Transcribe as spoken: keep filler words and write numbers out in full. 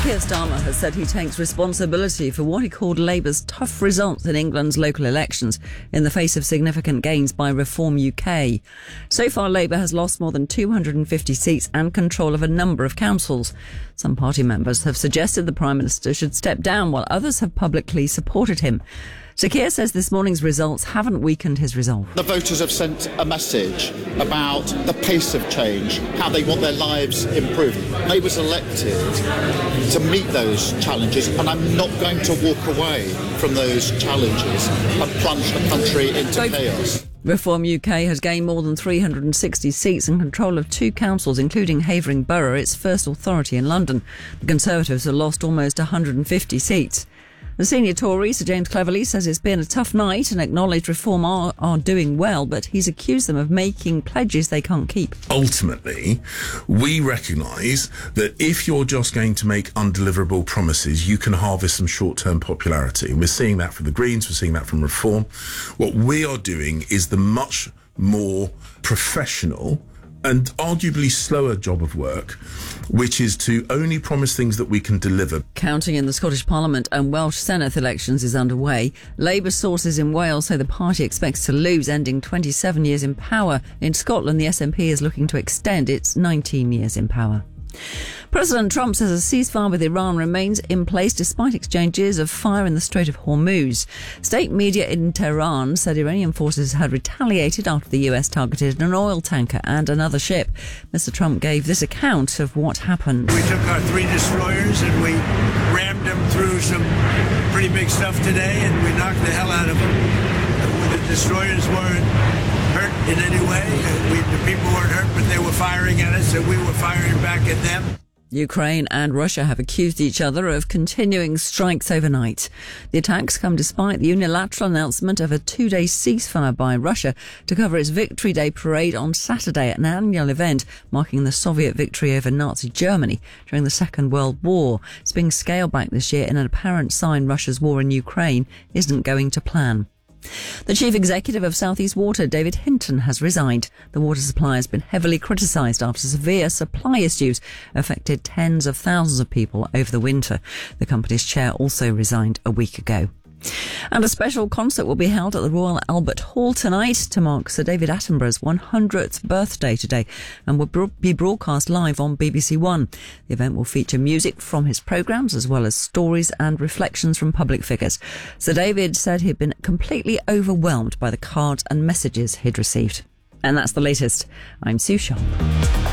Keir Starmer has said he takes responsibility for what he called Labour's tough results in England's local elections in the face of significant gains by Reform U K. So far, Labour has lost more than two hundred fifty seats and control of a number of councils. Some party members have suggested the Prime Minister should step down, while others have publicly supported him. Sir Keir says this morning's results haven't weakened his resolve. The voters have sent a message about the pace of change, how they want their lives improved. They was elected to meet those challenges, and I'm not going to walk away from those challenges and plunge the country into so, chaos. Reform U K has gained more than three hundred sixty seats and control of two councils, including Havering Borough, its first authority in London. The Conservatives have lost almost one hundred fifty seats. The senior Tory, Sir James Cleverly, says it's been a tough night and acknowledged Reform are, are doing well, but he's accused them of making pledges they can't keep. Ultimately, we recognise that if you're just going to make undeliverable promises, you can harvest some short-term popularity. We're seeing that from the Greens, we're seeing that from Reform. What we are doing is the much more professional and arguably slower job of work, which is to only promise things that we can deliver. Counting in the Scottish Parliament and Welsh Senedd elections is underway. Labour sources in Wales say the party expects to lose, ending twenty-seven years in power. In Scotland, the S N P is looking to extend its nineteen years in power. President Trump says a ceasefire with Iran remains in place despite exchanges of fire in the Strait of Hormuz. State media in Tehran said Iranian forces had retaliated after the U S targeted an oil tanker and another ship. Mister Trump gave this account of what happened. We took our three destroyers and we rammed them through some pretty big stuff today, and we knocked the hell out of them. The destroyers weren't hurt in any way. We, the people weren't hurt, but they were firing at us and we were firing back at them. Ukraine and Russia have accused each other of continuing strikes overnight. The attacks come despite the unilateral announcement of a two-day ceasefire by Russia to cover its Victory Day parade on Saturday, an annual event marking the Soviet victory over Nazi Germany during the Second World War. It's being scaled back this year in an apparent sign Russia's war in Ukraine isn't going to plan. The chief executive of South East Water, David Hinton, has resigned. The water supply has been heavily criticised after severe supply issues affected tens of thousands of people over the winter. The company's chair also resigned a week ago. And a special concert will be held at the Royal Albert Hall tonight to mark Sir David Attenborough's one hundredth birthday today and will be broadcast live on B B C One. The event will feature music from his programmes as well as stories and reflections from public figures. Sir David said he'd been completely overwhelmed by the cards and messages he'd received. And that's the latest. I'm Sue Sharp.